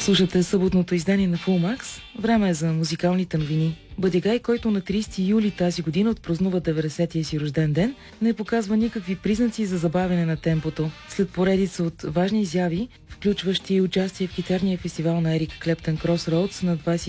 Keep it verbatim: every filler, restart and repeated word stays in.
Слушате съботното издание на Full Max. Време е за музикалните новини. Бъди Гай, който на тридесети юли тази година отпразнува деветдесетия си рожден ден, не показва никакви признаци за забавяне на темпото. След поредица от важни изяви, включващи участие в китарния фестивал на Ерик Клептън Crossroads на двадесет